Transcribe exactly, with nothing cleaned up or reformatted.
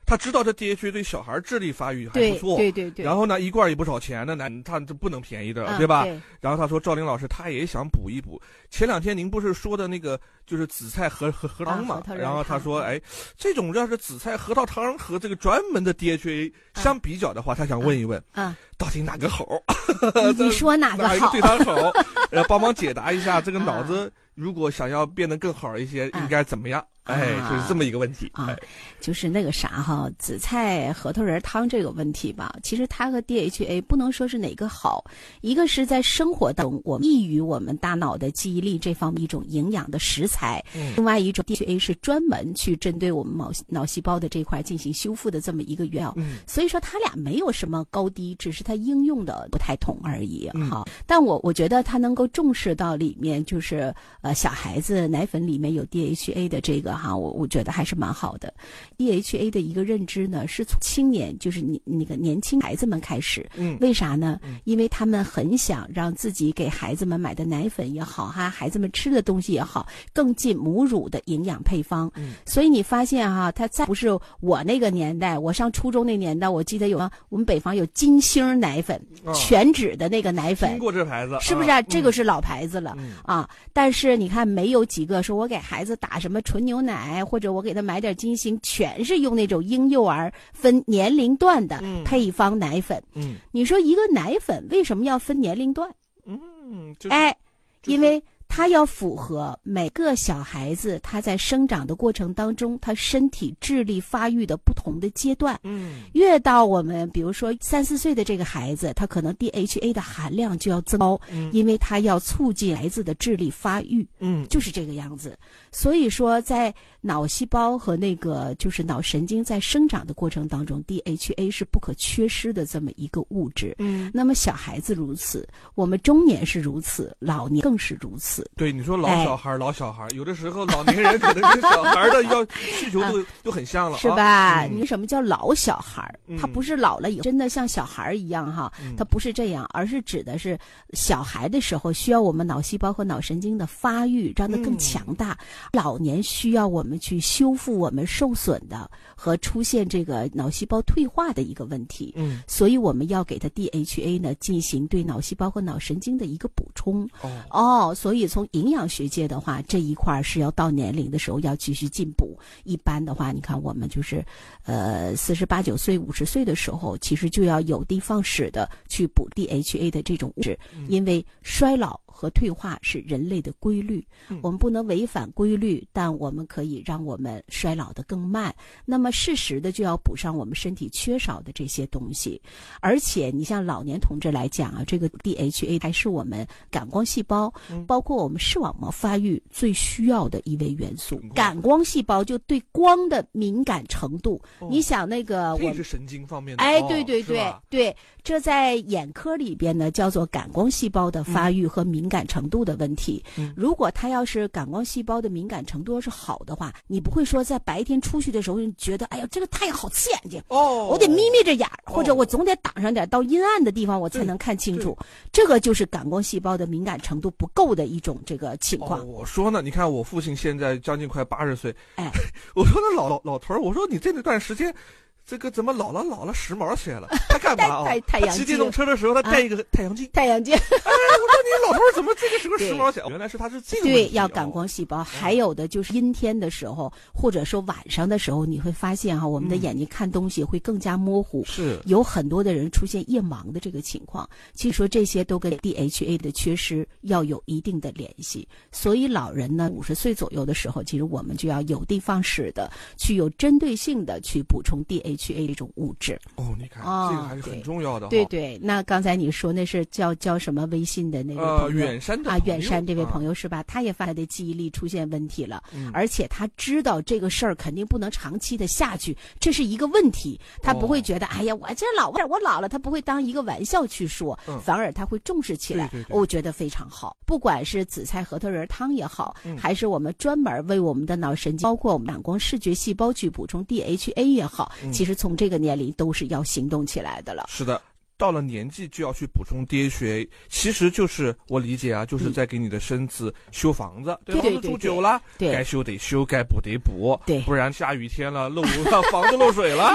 他知道这 D H A 对小孩智力发育还不错， 对对 对, 对。 然后呢，一罐也不少钱的，那他这不能便宜的， 嗯、 对吧？ 对。 然后他说赵玲老师他也想补一补。前两天您不是说的那个就是紫菜核核核汤嘛、啊？然后他说，哎，这种要是紫菜核桃汤和这个专门的 D H A 相比较的话，嗯、他想问一问， 嗯， 到底哪个好？ 你说哪个好？ 哪个对他好？呃，帮忙解答一下，这个脑子如果想要变得更好一些， 嗯、 应该怎么样？哎，就是这么一个问题啊， 哎、 就是那个啥哈，紫菜核桃仁汤这个问题吧，其实它和 D H A 不能说是哪个好，一个是在生活当中我们益于我们大脑的记忆力这方面一种营养的食材，嗯、另外一种 D H A 是专门去针对我们脑脑细胞的这块进行修复的这么一个原料，嗯、所以说它俩没有什么高低，只是它应用的不太同而已哈、嗯。但我我觉得它能够重视到里面就是呃小孩子奶粉里面有 D H A 的这个。哈，我我觉得还是蛮好的。D H A 的一个认知呢，是从青年，就是你那个年轻孩子们开始。嗯，为啥呢？嗯、因为他们很想让自己给孩子们买的奶粉也好，哈，孩子们吃的东西也好，更近母乳的营养配方。嗯，所以你发现哈，他再不是我那个年代，我上初中那年代，我记得有我们北方有金星奶粉，哦、全脂的那个奶粉， 听过这牌子， 是不是、啊？啊、这个是老牌子了、 嗯、 啊。但是你看，没有几个说我给孩子打什么纯牛奶。奶或者我给他买点金星，全是用那种婴幼儿分年龄段的配方奶粉。嗯，你说一个奶粉为什么要分年龄段？ 嗯，就是、 哎，因为它要符合每个小孩子他在生长的过程当中，他身体智力发育的不同的阶段。嗯，越到我们比如说三四岁的这个孩子，他可能 D H A 的含量就要增高，嗯、因为他要促进孩子的智力发育。嗯，就是这个样子。所以说，在脑细胞和那个就是脑神经在生长的过程当中 ，D H A 是不可缺失的这么一个物质。嗯，那么小孩子如此，我们中年是如此，老年更是如此。 对，你说老小孩、哎、老小孩，有的时候老年人可能跟小孩的要需求都、啊、都很像了， 是吧？ 嗯、 你什么叫老小孩？他不是老了以后真的像小孩一样哈， 嗯、 他不是这样，而是指的是小孩的时候需要我们脑细胞和脑神经的发育让它更强大，嗯、老年需要我们去修复我们受损的和出现这个脑细胞退化的一个问题。嗯，所以我们要给他 D H A 呢进行对脑细胞和脑神经的一个补充。哦，哦，所以从营养学界的话，这一块是要到年龄的时候要继续进补。一般的话，你看我们就是呃四十八九岁、五十岁的时候，其实就要有的放矢的去补 D H A 的这种物质，嗯、因为衰老和退化是人类的规律，嗯、我们不能违反规律，但我们可以让我们衰老得更慢。那么适时的就要补上我们身体缺少的这些东西。而且你像老年同志来讲啊，这个 D H A 还是我们感光细胞，嗯、包括我们视网膜发育最需要的一味元素。嗯、感光细胞就对光的敏感程度，哦、你想那个我这是神经方面的， 哎，对对对、 哦、 对，这在眼科里边呢叫做感光细胞的发育和敏感程度的问题。嗯、如果它要是感光细胞的敏感程度要是好的话，你不会说在白天出去的时候你觉得哎呀这个太阳好刺眼睛，哦，我得眯眯着眼，哦、或者我总得挡上点，到阴暗的地方我才能看清楚。这个就是感光细胞的敏感程度不够的一种这个情况。 哦、我说呢，你看我父亲现在将近快八十岁，哎，我说那老老老头儿，我说你这段时间。这个怎么老了老了时髦起来了？他干嘛啊？ 太太阳镜。 他骑电动车的时候，他戴一个太阳镜。 太阳镜。 哎，我说你老头怎么这个时候时髦起来？原来是他是这个问题。 对，要感光细胞。哦、还有的就是阴天的时候，或者说晚上的时候，你会发现哈，我们的眼睛看东西会更加模糊。是、嗯。有很多的人出现夜盲的这个情况，其实说这些都跟 D H A 的缺失要有一定的联系。所以老人呢，五十岁左右的时候，其实我们就要有的放矢的去有针对性的去补充 D H A 这种物质。 哦，你看、哦、这个还是很重要的。 对对，那刚才你说那是叫叫什么微信的那个朋友、 呃、远山的啊，远山这位朋友、啊、是吧？他也发现他的记忆力出现问题了，嗯、而且他知道这个事儿肯定不能长期的下去，这是一个问题。他不会觉得、哦、哎呀，我这老我老了，他不会当一个玩笑去说，嗯、反而他会重视起来。 对对对， 我觉得非常好。不管是紫菜核桃仁汤也好，嗯、还是我们专门为我们的脑神经，包括我们感光视觉细胞去补充 D H A 也好，嗯、其实从这个年龄都是要行动起来的了。 是的，到了年纪就要去补充 D H A， 其实就是我理解啊，就是在给你的身子修房子， 对房子住久了，该修得修，该补得补， 对， 不然下雨天了漏了房子漏水了。